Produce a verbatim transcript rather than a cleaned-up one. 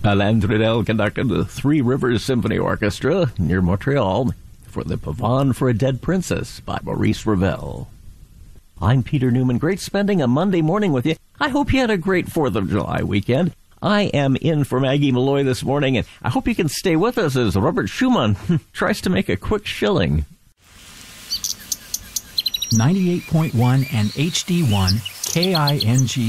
Alain Trudel conducted the Three Rivers Symphony Orchestra near Montreal for the Pavane for a Dead Princess by Maurice Ravel. I'm Peter Newman. Great spending a Monday morning with you. I hope you had a great fourth of July weekend. I am in for Maggie Malloy this morning, and I hope you can stay with us as Robert Schumann tries to make a quick shilling. ninety-eight point one and H D one K I N G